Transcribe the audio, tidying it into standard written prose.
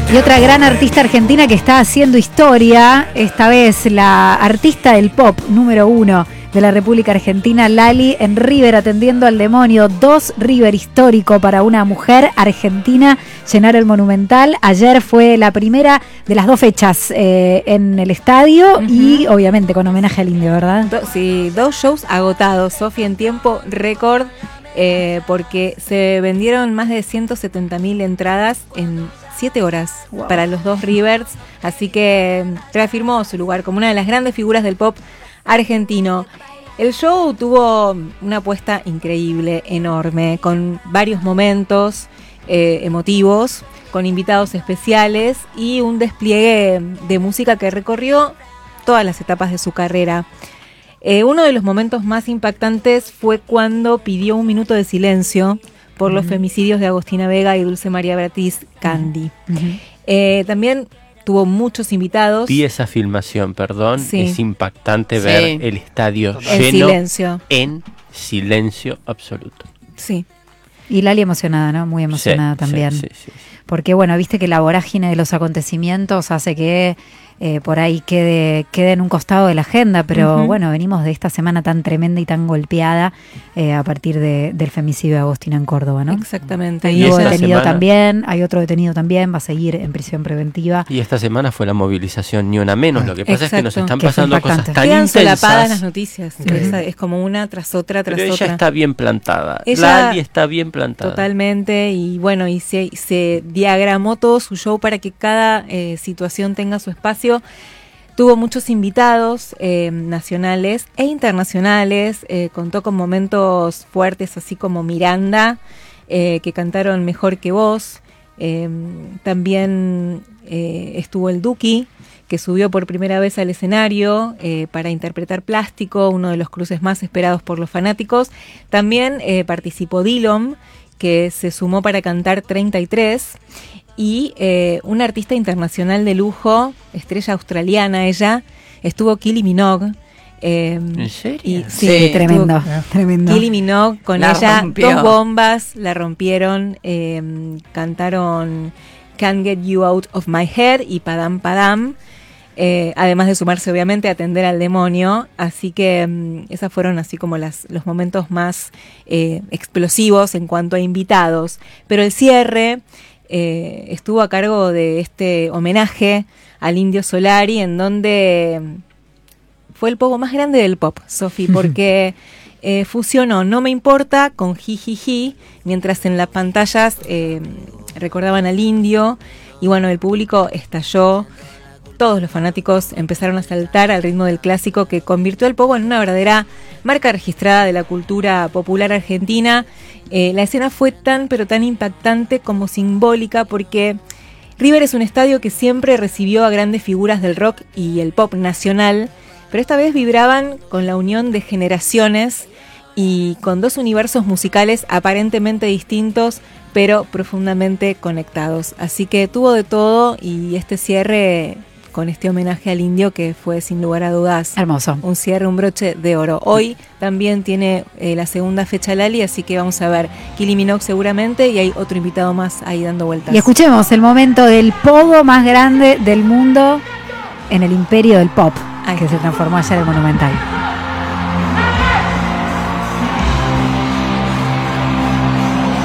Y otra gran artista argentina que está haciendo historia, esta vez la artista del pop número 1 de la República Argentina, Lali, en River atendiendo al demonio. 2 River histórico para una mujer argentina llenar el Monumental. Ayer fue la primera de las 2 fechas en el estadio y obviamente con homenaje al Indio, ¿verdad? Sí, 2 shows agotados, Sofi, en tiempo récord, porque se vendieron más de 170.000 entradas en 7 horas para los 2 Rivers, así que reafirmó su lugar como una de las grandes figuras del pop argentino. El show tuvo una apuesta increíble, enorme, con varios momentos emotivos, con invitados especiales y un despliegue de música que recorrió todas las etapas de su carrera. Uno de los momentos más impactantes fue cuando pidió un minuto de silencio por los femicidios de Agostina Vega y Dulce María Beatriz Candy. También tuvo muchos invitados. Vi esa filmación, perdón. Sí. Es impactante ver el estadio lleno silencio. En silencio absoluto. Sí. Y Lali emocionada, ¿no? Muy emocionada también. Sí. Porque, bueno, viste que la vorágine de los acontecimientos hace que por ahí quede en un costado de la agenda, pero bueno, venimos de esta semana tan tremenda y tan golpeada a partir del femicidio de Agostina en Córdoba, ¿no? Exactamente. Y hubo detenido también, hay otro detenido también, va a seguir en prisión preventiva. Y esta semana fue la movilización Ni Una Menos. Lo que pasa es que nos están que pasando cosas tan quedan intensas. solapadas las noticias. Es como una tras otra, tras Pero otra. ella está bien plantada. Ella Lali está bien plantada. Totalmente. Y bueno, y se diagramó todo su show para que cada situación tenga su espacio. Tuvo muchos invitados nacionales e internacionales, contó con momentos fuertes así como Miranda, que cantaron Mejor que Vos. También estuvo el Duki, que subió por primera vez al escenario para interpretar Plástico, uno de los cruces más esperados por los fanáticos. También participó Dillom, que se sumó para cantar 33. Y una artista internacional de lujo, estrella australiana ella, estuvo Kylie Minogue. ¿En serio? Sí, tremendo. Kylie Minogue, con la ella rompió. 2 bombas, la rompieron, cantaron Can't Get You Out of My Head y Padam Padam, además de sumarse obviamente a atender al demonio, así que esas fueron así como los momentos más explosivos en cuanto a invitados. Pero el cierre estuvo a cargo de este homenaje al Indio Solari, en donde fue el pogo más grande del pop, Sofi, porque fusionó No Me Importa con Jijiji, mientras en las pantallas recordaban al Indio, y bueno, el público estalló. Todos los fanáticos empezaron a saltar al ritmo del clásico que convirtió al pogo en una verdadera marca registrada de la cultura popular argentina. La escena fue tan pero tan impactante como simbólica, porque River es un estadio que siempre recibió a grandes figuras del rock y el pop nacional, pero esta vez vibraban con la unión de generaciones y con 2 universos musicales aparentemente distintos, pero profundamente conectados. Así que tuvo de todo, y este cierre con este homenaje al Indio que fue sin lugar a dudas Hermoso. un cierre, un broche de oro. Hoy también tiene la segunda fecha Lali, así que vamos a ver Kylie Minogue seguramente, y hay otro invitado más ahí dando vueltas. Y escuchemos el momento del pogo más grande del mundo en el imperio del pop, que se transformó ayer en el Monumental.